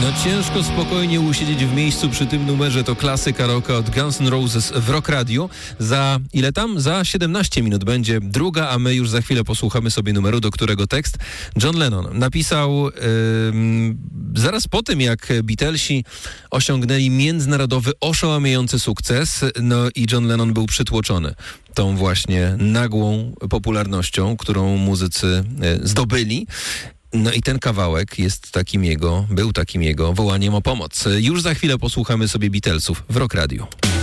No ciężko spokojnie usiedzieć w miejscu przy tym numerze. To klasyka rocka od Guns N' Roses w Rock Radio. Za ile tam? Za 17 minut będzie druga, a my już za chwilę posłuchamy sobie numeru, do którego tekst John Lennon napisał zaraz po tym, jak Beatlesi osiągnęli międzynarodowy, oszałamiający sukces. No i John Lennon był przytłoczony tą właśnie nagłą popularnością, którą muzycy zdobyli. No i ten kawałek był takim jego wołaniem o pomoc. Już za chwilę posłuchamy sobie Beatlesów w Rock Radio.